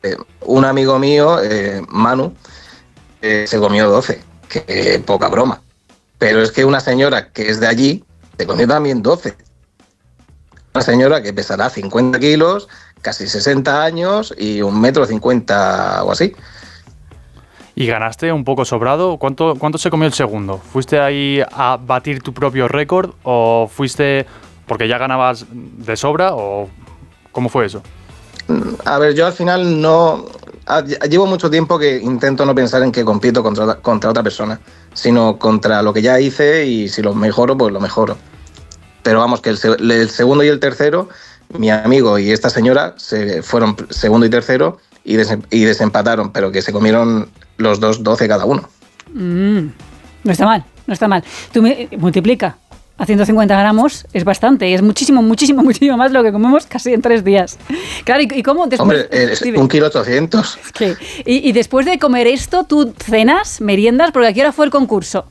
un amigo mío, Manu, se comió 12, que poca broma. Pero es que una señora que es de allí se comió también 12. Una señora que pesará 50 kilos, casi 60 años y 1,50 m o así. ¿Y ganaste un poco sobrado? ¿Cuánto se comió el segundo? ¿Fuiste ahí a batir tu propio récord o fuiste porque ya ganabas de sobra o cómo fue eso? A ver, yo al final no... Llevo mucho tiempo que intento no pensar en que compito contra otra persona, sino contra lo que ya hice y si lo mejoro, pues lo mejoro. Pero vamos, que el segundo y el tercero, mi amigo y esta señora se fueron segundo y tercero y desempataron, pero que se comieron los dos 12 cada uno. No está mal, no está mal. Tú multiplica. A 150 gramos es bastante, es muchísimo más lo que comemos casi en 3 días. Claro, ¿y cómo después? Hombre, es 1,8 kg. Es que, y después de comer esto, ¿tú cenas, meriendas? Porque ¿a qué hora fue el concurso?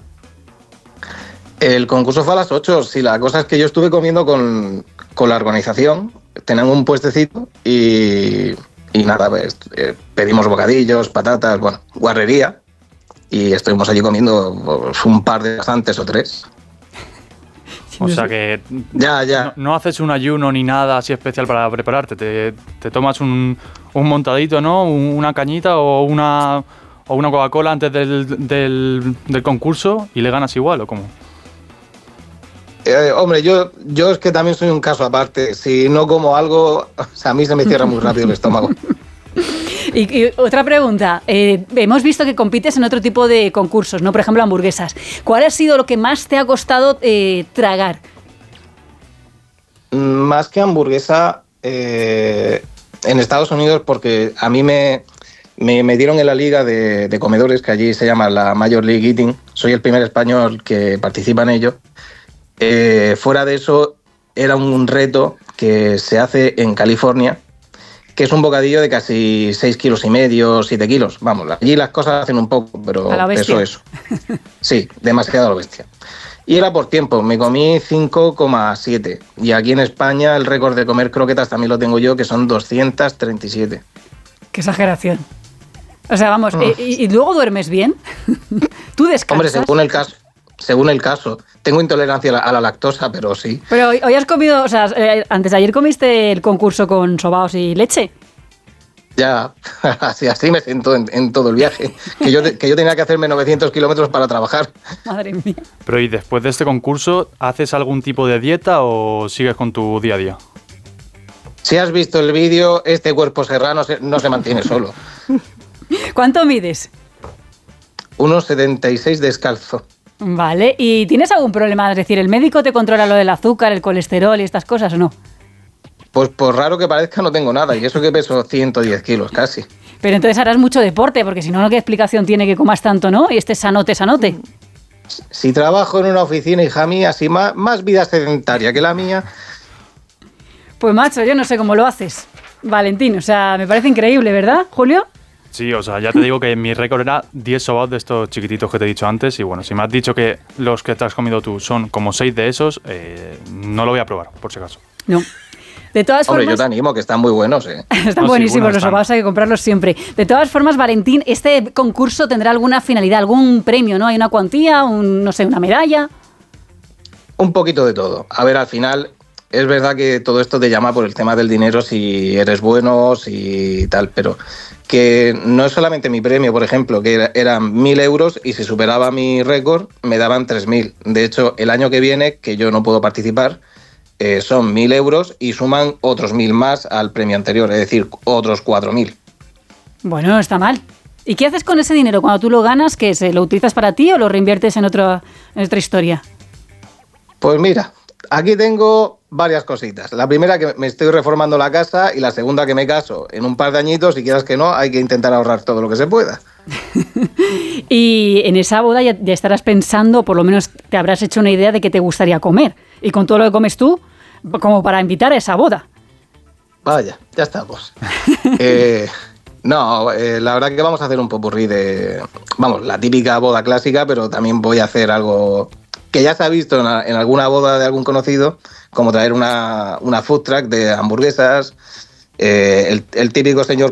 El concurso fue a las 8. Sí, la cosa es que yo estuve comiendo con la organización. Tenían un puestecito y nada, pues, pedimos bocadillos, patatas, bueno, guarrería. Y estuvimos allí comiendo pues, un par de bastantes o 3. O sea que ya. No haces un ayuno ni nada así especial para prepararte. Te tomas un montadito, ¿no? Una cañita o una Coca-Cola antes del concurso y le ganas igual, ¿o cómo? Hombre, yo es que también soy un caso aparte. Si no como algo, o sea, a mí se me cierra muy rápido el estómago. Y otra pregunta, hemos visto que compites en otro tipo de concursos, ¿no? Por ejemplo, hamburguesas. ¿Cuál ha sido lo que más te ha costado tragar? Más que hamburguesa, en Estados Unidos, porque a mí me dieron en la liga de comedores, que allí se llama la Major League Eating. Soy el primer español que participa en ello. Fuera de eso, era un reto que se hace en California, que es un bocadillo de casi 6,5 kilos, 7 kilos. Vamos, allí las cosas hacen un poco, pero eso. Sí, demasiado a lo bestia. Y era por tiempo, me comí 5,7. Y aquí en España el récord de comer croquetas también lo tengo yo, que son 237. ¡Qué exageración! O sea, vamos, ¿y luego duermes bien? ¿Tú descansas? Hombre, según el caso. Tengo intolerancia a la lactosa, pero sí. Pero hoy has comido, o sea, antes de ayer comiste el concurso con sobaos y leche. Ya, así me siento en todo el viaje. Que yo tenía que hacerme 900 kilómetros para trabajar. Madre mía. Pero ¿y después de este concurso, haces algún tipo de dieta o sigues con tu día a día? Si has visto el vídeo, este cuerpo serrano no se mantiene solo. ¿Cuánto mides? 1,76 descalzo. Vale, ¿y tienes algún problema? Es decir, ¿el médico te controla lo del azúcar, el colesterol y estas cosas o no? Pues por raro que parezca no tengo nada, y eso que peso 110 kilos casi. Pero entonces harás mucho deporte, porque si no, ¿qué explicación tiene que comas tanto, no? Y estés sanote. Si trabajo en una oficina, hija mía, así más vida sedentaria que la mía... Pues macho, yo no sé cómo lo haces, Valentín, o sea, me parece increíble, ¿verdad, Julio? Sí, o sea, ya te digo que mi récord era 10 sobaos de estos chiquititos que te he dicho antes y bueno, si me has dicho que los que te has comido tú son como 6 de esos, no lo voy a probar, por si acaso. No. De todas formas... Hombre, yo te animo, que están muy buenos, ¿eh? Están buenísimos los sobaos, hay que comprarlos siempre. De todas formas, Valentín, ¿este concurso tendrá alguna finalidad, algún premio, no? ¿Hay una cuantía, no sé, una medalla? Un poquito de todo. A ver, al final... Es verdad que todo esto te llama por el tema del dinero, si eres bueno, si tal, pero que no es solamente mi premio, por ejemplo, que eran 1.000 euros y si superaba mi récord me daban 3.000. De hecho, el año que viene, que yo no puedo participar, son 1.000 euros y suman otros 1.000 más al premio anterior, es decir, otros 4.000. Bueno, no está mal. ¿Y qué haces con ese dinero cuando tú lo ganas? ¿Qué lo utilizas para ti o lo reinviertes en otra historia? Pues mira, aquí tengo varias cositas. La primera, que me estoy reformando la casa, y la segunda, que me caso en un par de añitos y quieras que no, hay que intentar ahorrar todo lo que se pueda. Y en esa boda ya estarás pensando, por lo menos te habrás hecho una idea de qué te gustaría comer. Y con todo lo que comes tú, como para invitar a esa boda. Vaya, ya estamos. La verdad que vamos a hacer un popurrí de... Vamos, la típica boda clásica, pero también voy a hacer algo... que ya se ha visto en alguna boda de algún conocido, como traer una food truck de hamburguesas, el típico señor